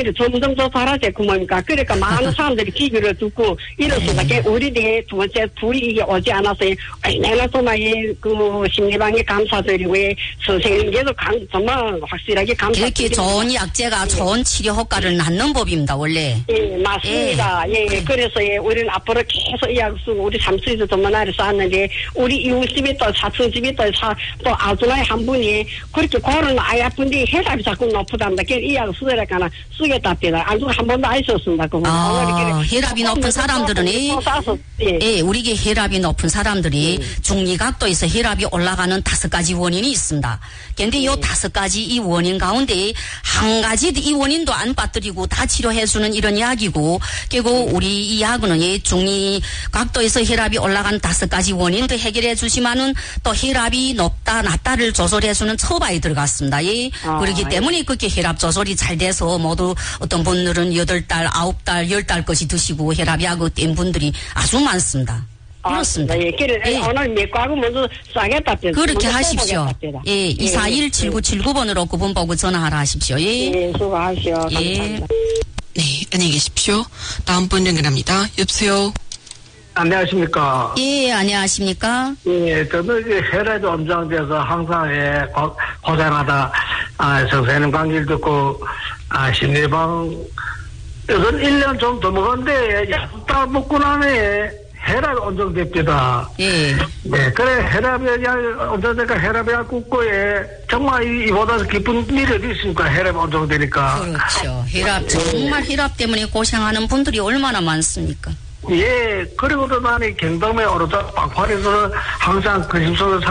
오히려 점점 더 사라졌고 뭡니까. 그러니까 많은 사람들이 기교를 듣고 이렇습니다. 우리 두 번째 둘이 이게 오지 않아서 내가 정말 그 심리방에 감사드리고 선생님께도 정말 확실하게 감사드립니다. 이렇게 좋은 약재가 좋은 치료 효과를 낳는 법입니다. 원래. 예, 맞습니다. 예, 그래서 우리는 앞으로 계속 이 약 쓰고 우리 삼촌도 전문화를 쌓았는데 우리 이웃집이 또 사촌집이 또 아주나의 한 분이 그렇게 고른 아이 아픈데 혈압이 자꾸 높다합니다. 그래서 이 약을 쓰려니까 쓰겠다 합니다. 아주 한 번도 안 썼습니다. 혈압이 높은 사람들은 예, 우리게 혈압이 높은 사람들이 중리각도에서 혈압이 올라가는 5가지 원인이 있습니다. 그런데 이 5가지 이 원인 가운데 한 가지 이 원인도 안 빠뜨리고 다 치료해주는 이런 약이고, 그리고 우리 이 약은 중리각도에서 혈압이 올라간 5가지 원인도 해결해 주시면은 또 혈압이 높다 낮다를 조절해주는 처방이 들어갔습니다. 예. 그렇기 때문에 그렇게 혈압 조절이 잘 돼서 모두 어떤 분들은 8달, 9달, 10달까지 드시고 혈압약을 뗀 분들이 아주 많습니다. 그렇습니다. 예, 예. 오늘 맥과고 먼저 싸겠다. 그렇게 하십시오. 예, 241-7979번으로 그분 보고 전화하라 하십시오. 예. 예, 수고하십시오. 예. 감사합니다. 네, 안녕히 계십시오. 다음 분 연결합니다. 여보세요. 안녕하십니까. 예, 안녕하십니까. 예, 저는 혈압이 엄정돼서 항상 고생하다, 선생님 강의를 듣고, 심리방, 이건 1년 좀 더 먹었는데, 약 먹고 나네, 혈압이 엄정됩니다. 예. 네, 그래, 혈압이, 엄정되니까 혈압이 약 굽고, 정말 이보다 기쁜 일이 어디 있습니까? 혈압이 엄정되니까. 그렇죠. 정말 혈압 때문에 고생하는 분들이 얼마나 많습니까? 예, 그리고도 나는 경동에 오르다 빵파리에서는 항상 거심속에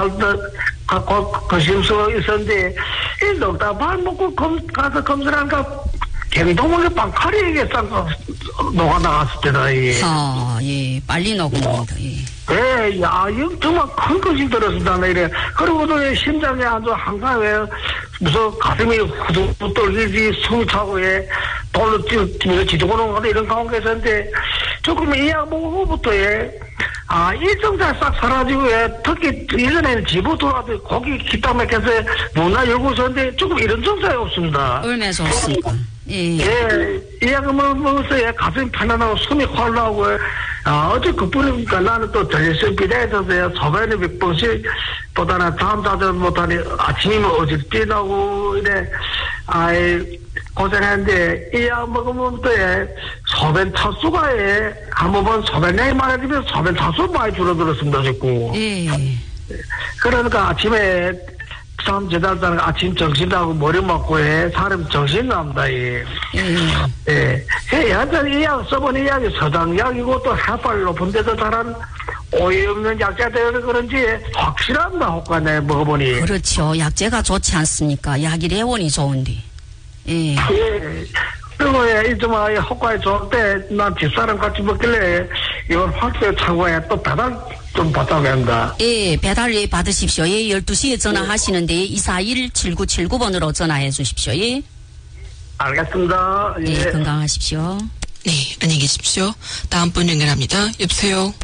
거심속에 있었는데, 이 넉다 밥 먹고 가서 검사하니까 경동에 빵파리에게 싹 녹아나갔을 때다, 예. 예, 빨리 녹습니다, 예. 예, 야, 이거 정말 큰 것이 들었습니다, 이래. 그리고도 심장에 아주 항상 무슨 가슴이 후두둑 떨리지, 숨이 차고, 돌로 지도고는 거다 이런 가운데서인데, 조금 이 약 먹고부터, 일정잘 싹 사라지고, 특히 예전에는 집어 돌아도 고기 기타 막혀서 문화 열고 있었는데, 조금 이런 증상이 없습니다. 얼마나 좋습니까? 예. 예, 이 약을 먹어서 가슴이 편안하고 숨이 활 나오고, 어제 그뿐이니까 나는 또 전신 비대해서 저번에 몇 번씩 보다는 다음 자들 못하니 아침이면 어질 뛰나고 이래, 고생했는데, 이 약 먹으면 또 소변 차수가 한 번만 소변량이 많아지면 소변 차수 많이 줄어들었습니다, 자꾸. 예. 그러니까 아침에 참 제달다는 아침 정신하고 머리 맞고 사람 정신 납니다. 예. 완전 이 약 써본 이 약이 서당약이고 또 해빨 높은 데서 달한 오해 없는 약재가 그런지 확실합니다. 효과 내 먹어보니. 그렇죠. 약재가 좋지 않습니까? 약이 레원이 좋은데. 예. 그리고 좀 효과가 좋을 때 난 집사람 같이 먹길래 이걸 확실히 차고에 또 배달 좀 받다고 합니다. 예, 배달 받으십시오. 예, 12시에 전화하시는데 241-7979번으로 전화해 주십시오. 예. 알겠습니다. 예, 건강하십시오. 네, 안녕히 계십시오. 다음 분 연결합니다. 여보세요.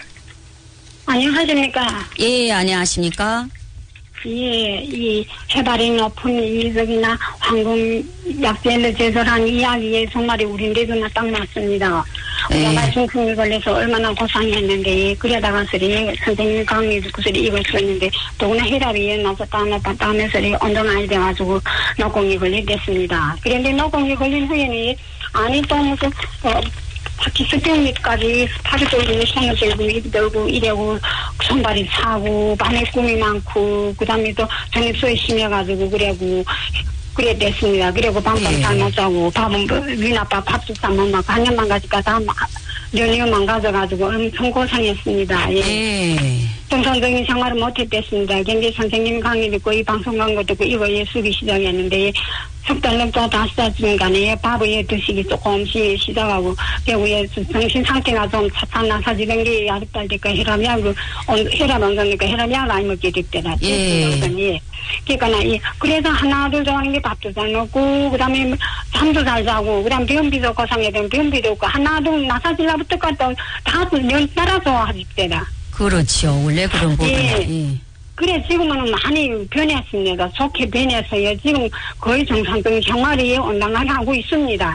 안녕하십니까. 예, 안녕하십니까. 예, 이 해발이 높은 이적이나 황금 약재를 제설한 이야기에 정말 우리인데도나 딱 맞습니다. 우리가 말씀풍이 걸려서 얼마나 고생했는데 그러다가 선생님 강의 듣고 이걸 썼는데 더구나 혈압이 낮았다 하면서 온도만이 돼가지고 노공이 걸리됐습니다. 그런데 노공이 걸린 후에는 아니 또 무슨 바퀴 스병까지 팔을 돌리고 손을 들고 입 들고 이래고 손발이 차고 밤에 꿈이 많고 그 다음에 또 전입소에 심해가지고 그래 됐습니다. 그리고 밤밤 잘 못 자고 밥은 위나빠 밥도 잘 못 먹고 한 년만 가지까 다 연휴만 가져가지고 엄청 고생했습니다. 예. 정상적인 생활을 못했댔습니다. 근데 선생님 강의 듣고 이 방송 광고 듣고 이거 쓰기 시작했는데 석 달 넘고 5달쯤 간에 밥을 드시기 조금씩 시작하고 배우에 정신 상태가 좀 나사지는 게 6달 되니까 혈압 온다니까 혈압약 안 먹게 됐더라. 예. 그러니까 그래서 하나 둘 좋아하는 게 밥도 잘 먹고 그다음에 잠도 잘 자고 그다음 변비도 고상해야 되면 변비도 없고 하나 둘 나사질라부터 다 따라 좋아하지 때라. 그렇죠. 원래 그런 부분이. 예. 그래 지금은 많이 변했습니다. 좋게 변했어요. 지금 거의 정상적인 생활이 온당하게 하고 있습니다.